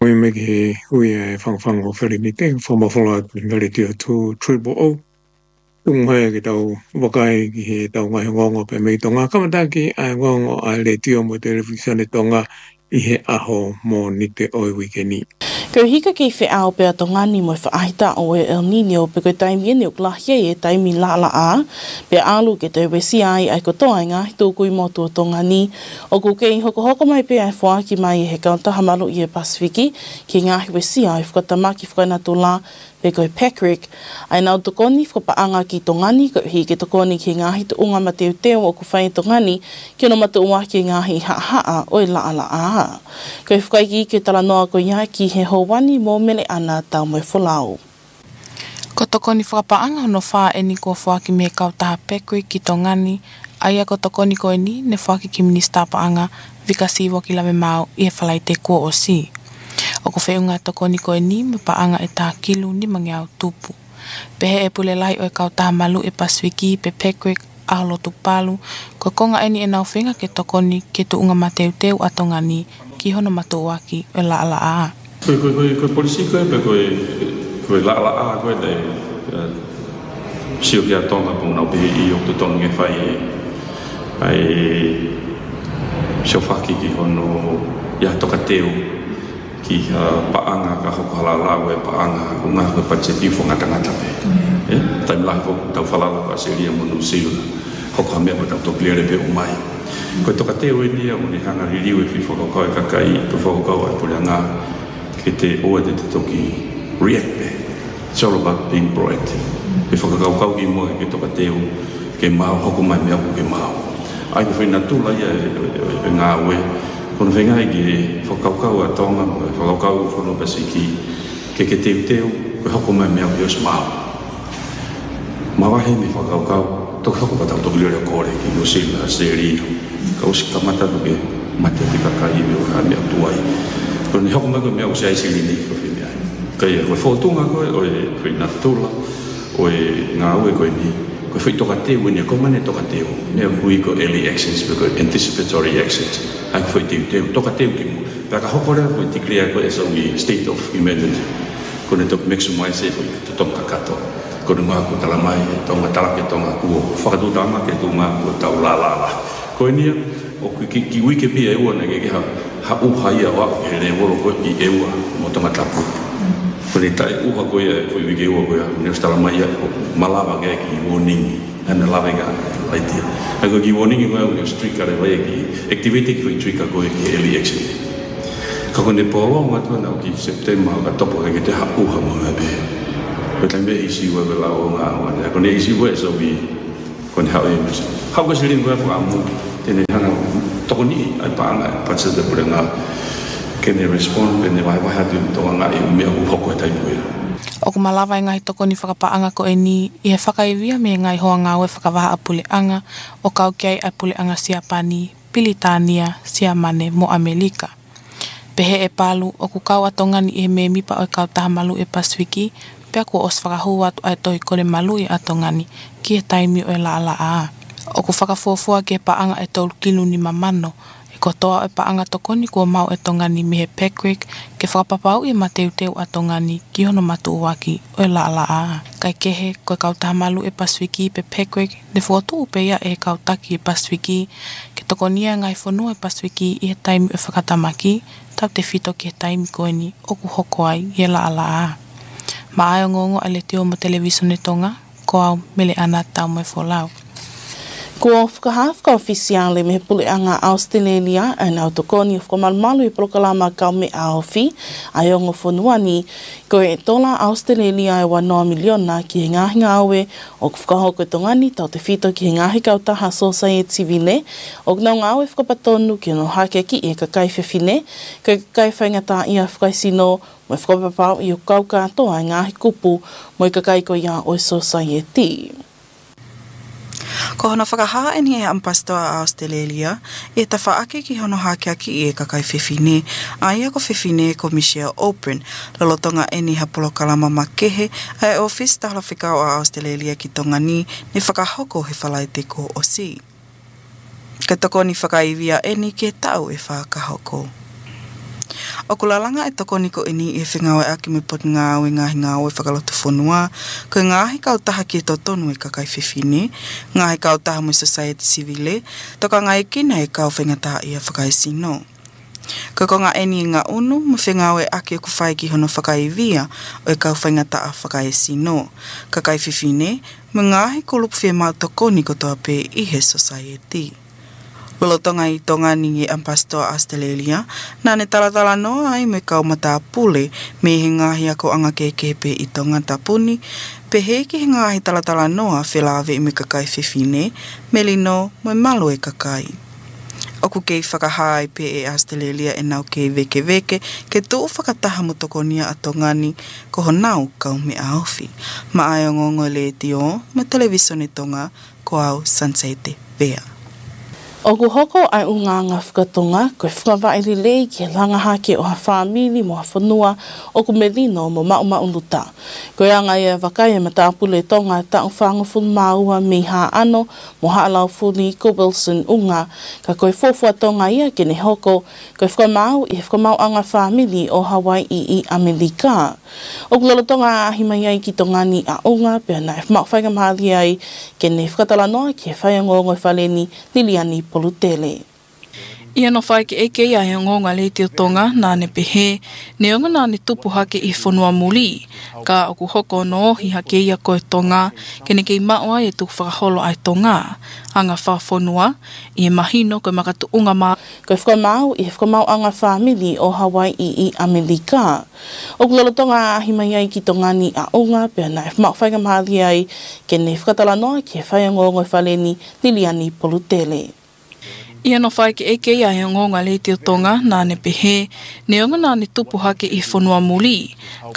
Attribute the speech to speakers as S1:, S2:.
S1: we make we fang of very meeting from a follow very dear to triple O. Tung hai cái đầu vô cái đầu ngày ngon ở bên mấy đồng à, các bạn cái ai ngon ở lại tiêu một television để đồng à, ihe aho mo nite oi weekend.
S2: Ko hika ki whi ao pia tongani mo wha ahita o e El Nino pe ko taimi ene o klahia e taimi la la a pe alu ke te wesi ai ai ko toa ngā hitu kui motu o tongani o ku kei hoko mai pe ai wha ki mai e he kauntaha malu i e Pasifiki ki ngā wesi ai whakatamaki whakanatu la pe koe Patrick ai nau tokoni whakapaanga ki tongani ko hi ke tokoni ki ngā hitu unga ma teo teo o ku whai tongani ki no matu ua ki ngā hi haa o e la la a ko whakaiki ke tala noa ko ia ki he wani mō mele ana tau mai wholau.
S3: Ko tokoni whakapaanga no wha e ni ko whaki me kautaha Patrick ki tongani, aia ko tokoni ko e ni ne whaki ki minista paanga vika siwa ki lame mau i e whalai te kua o si. O ko wheunga tokoni ko e ni me paanga e tā kilu ni mangiau tupu. Pehe e pule lahi o e kautaha malu e Pasifiki pe Patrick aholo tupalu, ko konga eni e nau whenga ke tokoni ke tu unga mateu teu a tongani ki hono matu waki o la ala a.
S4: Koe polisi koe pe koe la a koe te sio kia tonga pung nau pehe i o tu tonga whai ai sio whaki ki hono ia toka teo ki paanga ka hoko halala e paanga ko ngā koe pachepi fo ngata ngata pe taim lahi fo tau whalala ko aseria monu siu hoko hamea ko tau toklere pe o mai koe toka teo e nia o ni hanga ririu e whiwhakakau e kakai pe whakakau e pule ngā ke te oa te toki react pe. It's all about being proactive. Pe whakakau ki mua ke toka teo ke mau, hoko mai mea ke mau. Ai ke whaina tūla ia e ngā ue. Kono whengai ke whakakau a tonga, whakakau whono Pasifiki ke teo teo, ke hoko mai mea ke os mau. Mawahe me whakakau, toki hoko patau toki lera kore ki Yosila, Serio. Ka osi kamata toke mate te kakai me o ka mea tuai. Ko ni hoko mako mea o se aisi lini ko whini ai. Kai koe whotunga koe, o e koe natula, o e ngā ue koe ni, koe whi toka teo, ni a komane toka teo, nea hui ko early actions, me koe anticipatory actions, ai ko whi teo, toka teo ki mu. Pea ka hoko rea koe tikria koe as ongi state of emergency, ko ne toki maximize e hui to tonga kato, ko ne ngā ko tala mai, tonga talake tonga kuo, whakatutama ke tu ngā ko tau la la la. Koe nia, o ki wike pia e ua na ke ha uhaia o ako he wolo koe i e ua mo tanga tapu. Kone tai uha koe e koe wike ua koe ne ustala mai a malawa ke ki warningi ane lawe ngā laitia. Na koe ki warningi koe ne strika re vai ki activity ki koe trika koe ki early action. Ka kone polo matua na o ki September ka topo ke te ha uha mo mea pe. Koe tai mea isi ua wela o ngā wane. Kone isi ua e so bi kone hao e mesa. Hau ka sirin koe whakamu tene hana toko ni ai paanga patsa te pure ngā kene respond pene vai hatu toa ngā e mea uhoko e taipu ea.
S3: O ku malawa ngai toko ni whakapaanga ko e ni i he whakaivia me ngai hoa ngā ue whakawaha apule anga o kau kiai apule anga Siapani, Pilitania, Siamane mo Amerika. Pehe e palu o ku kau atongani i he me mipa o e kau taha malu e Pasifiki pea ku os whakahua atu ai tohi kore malu i atongani ki he taimi o e la ala a. O ku whakafuafua ke paanga e tolu kilu ni mamano, e kotoa e paanga tokoni kua mau e tongani me he Patrick, ke whakapapau i mateu teu a tongani ki hono matu uwaki o e la ala a. Kai kehe koe kautaha malu e Pasifiki pe Patrick, ne whotu upeia e kautaki e Pasifiki, ke tokonia ngai whonua e Pasifiki i he taimi e whakatamaki, tau te whito ki he taimi koeni o ku hoko ai i e la ala a. Ma ai o ngongo a le teo mo televisione tonga, ko au mele ana tau mai wholau.
S2: Kua whakahawhaka ofisiale me he pule anga Australia e nau tokoni whakamalmalu i prokalama kau me aofi ai ongo whonuani ko e tola Australia e wanoa miliona ki he ngahi ngawe o whakahoko e tongani tau te whito ki he ngahi kautaha society vine o nau ngawe whakapatonu ki no hake ki e kakai whiwhine ka kakai whaingata ia whakaisino mo whakapapau i o kau katoa ngahi kupu mo i kakai ko ia o society.
S5: Ko hono whakahaa ni e ampastoa a Australia, e ta whaake ki hono hakeaki i e kakai whiwhine, a ia ko whiwhine ko Michelle Open, lolotonga e ni hapolo kalama makehe, a e office tahla whikao a Australia ki tonga ni whakahoko he whalai te ko o si. Ka toko ni whakaivia e ni ke tau e whakahoko. O kulalanga e toko niko ini e whingawe aki me pot ngāwe ngahi ngāwe whakalotu whonua, ko ngahi kautaha ki to tonu e kakai whiwhine, ngahi kautaha mo society civile, toka ngai kina e kau whengataha ia whakai sino. Ko ko ngā eni ngā unu, mo whingawe aki e kuwhai ki hono whakai via, o e kau whengataha whakai sino. Kakai whiwhine, mo ngahi kulupu whia mau toko niko toa pe i he society. Lolotonga i tonga ni e Ampastoa Australia, nā ne talatala noa ai me kau mata pule me he ngahi ako anga kekepe i tonga tapuni, pe he ki he ngahi talatala noa whelawe i me kakai whiwhine, me lino me malo e kakai. Oku kei whakahai pe e Australia e nau kei veke veke, ke tuu whakataha motokonia a tongani ko ho nau kau me aofi. Ma ai o ngongo le tio, ma televisione tonga ko au Sunset Vea.
S2: O ku hoko ai unga ngā whakatonga, koe whakawairi lei ki langa hake o ha whāmili mo ha whanua o ku melino mo mau luta. Koe anga ia wakai e matapule tonga tau whangawhun maua mi ha ano mo ha alau fuli ko Wilson unga, ka koe fofua tonga ia ke ne hoko, koe whakamau i whakamau anga whāmili o Hawaii i Amerika. O ku lalotonga ahi mai ai ki tongani a unga, pia na e whamau whaikamahali ai ke ne whakatala noa ki e whaiangongo e whaleni Liliani Polutele.
S3: Ia no whai ki eke ia e ngonga le te o tonga nā ne pehe, ne onga nā ne tupu hake i whanua muli, ka oku hoko no hi hake ia koe tonga, ke ne kei maua e tuku whakaholo ai tonga, anga whawhanua, i e mahino koe makatu unga maa.
S2: Koe whakamau i whakamau anga whāmili o Hawaii i Amerika. O kulalotonga ahi mai ai ki tongani a unga, pia na e whamau whaikamahali ai, ke ne whakatala noa ki e whaiangongo e whaleni Liliani Polutele.
S3: Ia no whai ki eke ia e ngonga le te o tonga nā ne pehe, ne onga nā ne tupu hake i whanua muli,